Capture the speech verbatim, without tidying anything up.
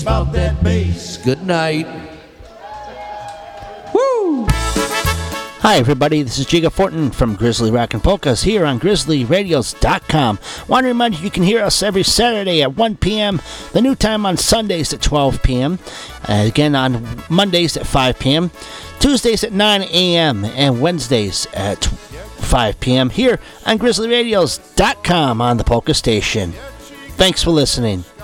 about that bass. Good night. Woo! Hi, everybody. This is Jiga Fortin from Grizzly Rockin' Polkas here on grizzly radios dot com. Want to remind you you can hear us every Saturday at one p.m., the new time on Sundays at twelve p.m., uh, again on Mondays at five p.m., Tuesdays at nine a.m., and Wednesdays at five p.m. here on grizzly radios dot com on the Polka Station. Thanks for listening.